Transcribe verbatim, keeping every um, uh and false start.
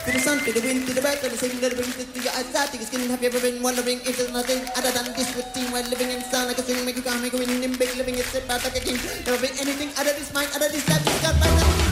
To the sun, to the wind, to the bird, to the signal that brings it to your eyesight, to your skin. Have you ever been wondering if there's nothing other than this routine? While living in sound like a string, make you calm, make you win, in big living, it's about like a king. Never been anything other this mind, other this life, just got by that.